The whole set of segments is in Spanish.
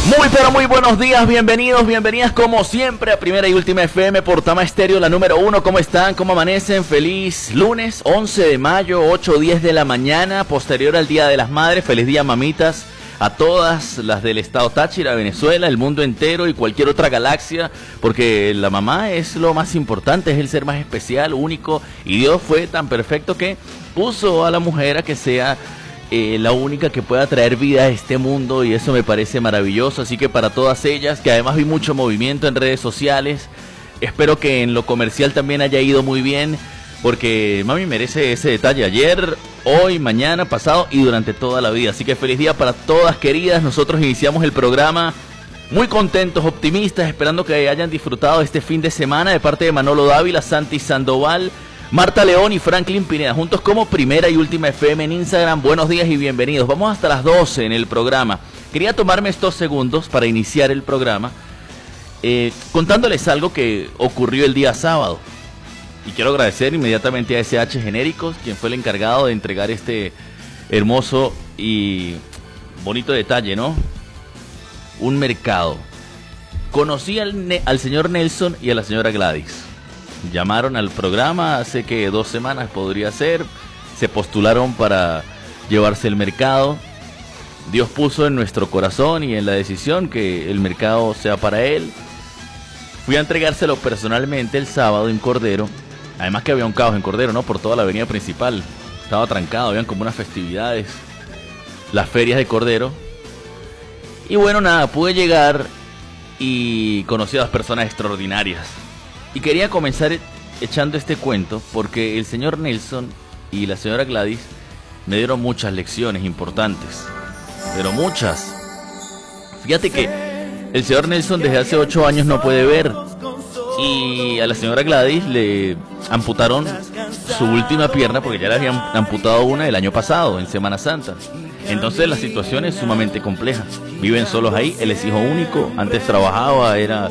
Muy pero muy buenos días, bienvenidos, bienvenidas como siempre a Primera y Última FM por Tama Estéreo, la número 1. ¿Cómo están? ¿Cómo amanecen? Feliz lunes, 11 de mayo, 8:10 de la mañana, posterior al Día de las Madres. Feliz día, mamitas, a todas las del estado Táchira, Venezuela, el mundo entero y cualquier otra galaxia, porque la mamá es lo más importante, es el ser más especial, único, y Dios fue tan perfecto que puso a la mujer a que sea la única que pueda traer vida a este mundo, y eso me parece maravilloso. Así que para todas ellas, que además vi mucho movimiento en redes sociales, espero que en lo comercial también haya ido muy bien, porque mami merece ese detalle ayer, hoy, mañana, pasado y durante toda la vida. Así que feliz día para todas, queridas. Nosotros iniciamos el programa muy contentos, optimistas, esperando que hayan disfrutado este fin de semana, de parte de Manolo Dávila, Santi Sandoval, Marta León y Franklin Pineda, juntos como Primera y Última FM en Instagram. Buenos días y bienvenidos. Vamos hasta las 12 en el programa. Quería tomarme estos segundos para iniciar el programa contándoles algo que ocurrió el día sábado. Y quiero agradecer inmediatamente a SH Genéricos, quien fue el encargado de entregar este hermoso y bonito detalle, ¿no? Un mercado. Conocí al señor Nelson y a la señora Gladys. Llamaron al programa hace que 2 semanas podría ser, se postularon para llevarse el mercado. Dios puso en nuestro corazón y en la decisión que el mercado sea para él. Fui a entregárselo personalmente el sábado en Cordero. Además que había un caos en Cordero, ¿no? Por toda la avenida principal. Estaba trancado, habían como unas festividades, las ferias de Cordero. Y bueno, nada, pude llegar y conocí a 2 personas extraordinarias. Y quería comenzar echando este cuento porque el señor Nelson y la señora Gladys me dieron muchas lecciones importantes, pero muchas. Fíjate que el señor Nelson desde hace 8 años no puede ver, y a la señora Gladys le amputaron su última pierna porque ya le habían amputado una el año pasado, en Semana Santa. Entonces la situación es sumamente compleja. Viven solos ahí, él es hijo único, antes trabajaba, era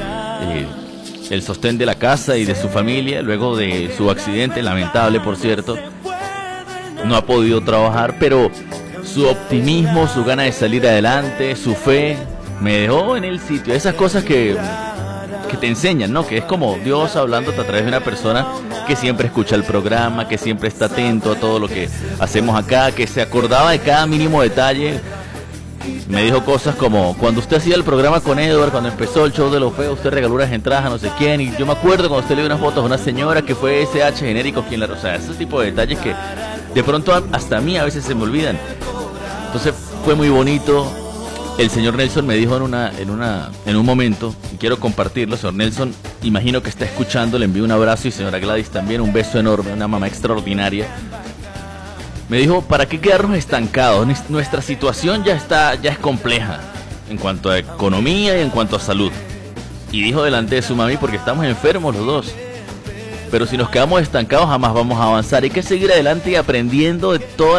el sostén de la casa y de su familia. Luego de su accidente, lamentable por cierto, no ha podido trabajar, pero su optimismo, su gana de salir adelante, su fe, me dejó en el sitio. Esas cosas que te enseñan, ¿no? Que es como Dios hablándote a través de una persona que siempre escucha el programa, que siempre está atento a todo lo que hacemos acá, que se acordaba de cada mínimo detalle. Me dijo cosas como: cuando usted hacía el programa con Edward, cuando empezó el show de los feos, usted regaló unas entradas a no sé quién, y yo me acuerdo cuando usted le dio unas fotos a una señora que fue SH Genérico quien la... O sea, ese tipo de detalles que de pronto hasta a mí a veces se me olvidan. Entonces fue muy bonito. El señor Nelson me dijo en un momento, y quiero compartirlo. Señor Nelson, imagino que está escuchando, le envío un abrazo, y señora Gladys también, un beso enorme, una mamá extraordinaria. Me dijo: ¿para qué quedarnos estancados? Nuestra situación ya es compleja en cuanto a economía y en cuanto a salud. Y dijo delante de su mami, porque estamos enfermos los dos. Pero si nos quedamos estancados jamás vamos a avanzar. Hay que seguir adelante y aprendiendo de todos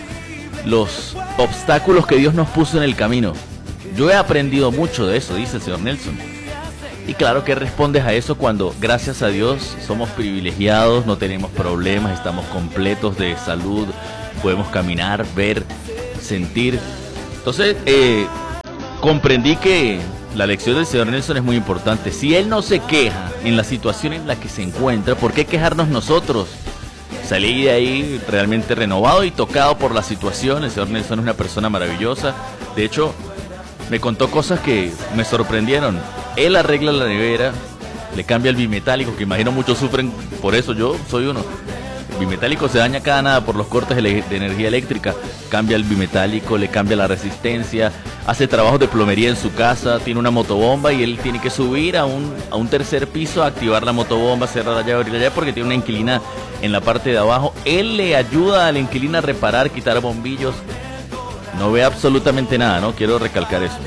los obstáculos que Dios nos puso en el camino. Yo he aprendido mucho de eso, dice el señor Nelson. Y claro, que respondes a eso cuando, gracias a Dios, somos privilegiados, no tenemos problemas, estamos completos de salud, podemos caminar, ver, sentir. Entonces, comprendí que la lección del señor Nelson es muy importante. Si él no se queja en la situación en la que se encuentra, ¿por qué quejarnos nosotros? Salí de ahí realmente renovado y tocado por la situación. El señor Nelson es una persona maravillosa. De hecho, me contó cosas que me sorprendieron. Él arregla la nevera, le cambia el bimetálico, que imagino muchos sufren por eso, yo soy uno. El bimetálico se daña cada nada por los cortes de energía eléctrica. Cambia el bimetálico, le cambia la resistencia, hace trabajos de plomería en su casa, tiene una motobomba y él tiene que subir a un 3er piso a activar la motobomba, cerrar la llave, abrir la llave, porque tiene una inquilina en la parte de abajo. Él le ayuda a la inquilina a reparar, quitar bombillos. No ve absolutamente nada, ¿no? Quiero recalcar eso.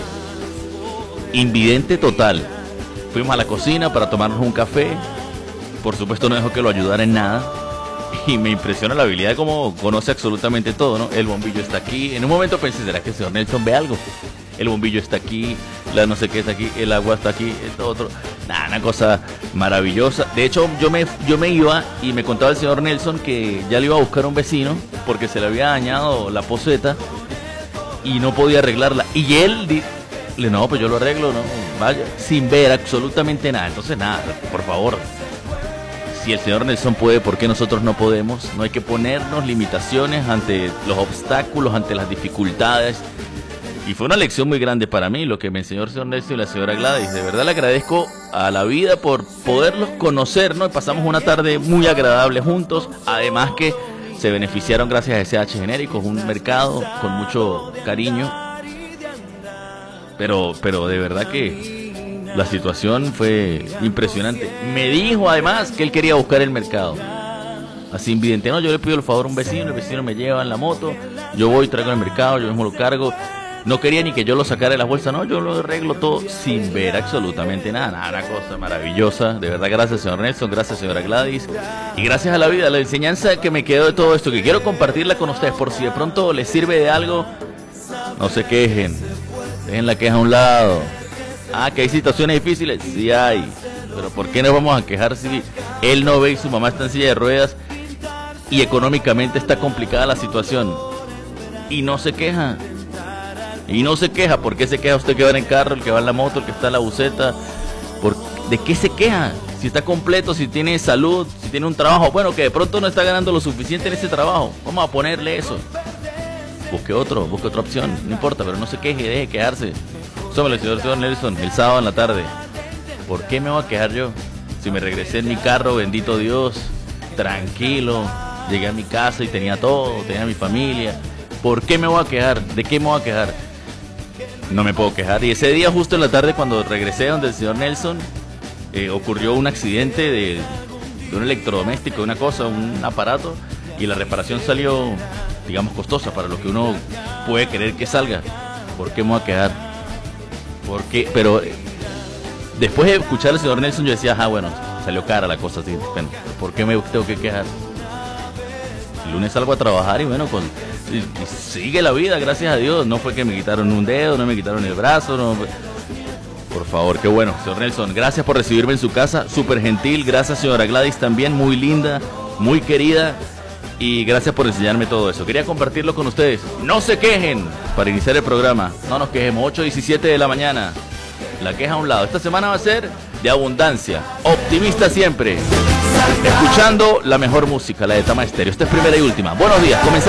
Invidente total. Fuimos a la cocina para tomarnos un café. Por supuesto no dejó que lo ayudara en nada. Y me impresiona la habilidad de cómo conoce absolutamente todo, ¿no? El bombillo está aquí. En un momento pensé, ¿será que el señor Nelson ve algo? El bombillo está aquí, la no sé qué está aquí, el agua está aquí, esto otro. Nada, una cosa maravillosa. De hecho, yo me iba y me contaba el señor Nelson que ya le iba a buscar a un vecino porque se le había dañado la poceta y no podía arreglarla. Y él No, pues yo lo arreglo, no, vaya, sin ver absolutamente nada. Entonces nada, por favor, si el señor Nelson puede, ¿por qué nosotros no podemos? No hay que ponernos limitaciones ante los obstáculos, ante las dificultades. Y fue una lección muy grande para mí lo que me enseñó el señor Nelson y la señora Gladys. De verdad le agradezco a la vida por poderlos conocer, ¿no? Y pasamos una tarde muy agradable juntos. Además que se beneficiaron gracias a SH Genéricos, un mercado con mucho cariño. Pero de verdad que la situación fue impresionante. Me dijo además que él quería buscar el mercado. Así invidente, no, yo le pido el favor a un vecino, el vecino me lleva en la moto, yo voy, traigo el mercado, yo mismo lo cargo. No quería ni que yo lo sacara de la bolsa, no, yo lo arreglo todo sin ver absolutamente nada, una cosa maravillosa. De verdad, gracias señor Nelson, gracias señora Gladys y gracias a la vida, la enseñanza que me quedó de todo esto, que quiero compartirla con ustedes por si de pronto les sirve de algo. No se quejen, dejen la queja a un lado. Ah, que hay situaciones difíciles, sí hay, pero ¿por qué nos vamos a quejar si él no ve y su mamá está en silla de ruedas y económicamente está complicada la situación? Y no se queja. Y no se queja. ¿Por qué se queja usted que va en carro, el que va en la moto, el que está en la buseta? ¿De qué se queja? Si está completo, si tiene salud, si tiene un trabajo, bueno, que de pronto no está ganando lo suficiente en ese trabajo, vamos a ponerle eso. Busque otra opción, no importa, pero no se queje, deje de quejarse. Eso me lo enseñó el señor Nelson el sábado en la tarde. ¿Por qué me voy a quejar yo? Si me regresé en mi carro, bendito Dios, tranquilo, llegué a mi casa y tenía todo, tenía mi familia. ¿Por qué me voy a quejar? ¿De qué me voy a quejar? No me puedo quejar. Y ese día justo en la tarde cuando regresé donde el señor Nelson, ocurrió un accidente de un electrodoméstico, una cosa, un aparato, y la reparación salió, digamos, costosa para lo que uno puede querer que salga. ¿Por qué me voy a quejar? ¿Por qué? Pero después de escuchar al señor Nelson yo decía, bueno, salió cara la cosa así. Bueno, ¿por qué me tengo que quejar? El lunes salgo a trabajar y bueno, y sigue la vida, gracias a Dios. No fue que me quitaron un dedo, no me quitaron el brazo, no. Por favor, qué bueno, señor Nelson. Gracias por recibirme en su casa, súper gentil. Gracias, señora Gladys, también muy linda, muy querida. Y gracias por enseñarme todo eso. Quería compartirlo con ustedes. No se quejen para iniciar el programa. No nos quejemos. 8:17 de la mañana. La queja a un lado. Esta semana va a ser de abundancia. Optimista siempre. Escuchando la mejor música, la de Tama Estéreo. Esta es primera y última. Buenos días. Comenzamos.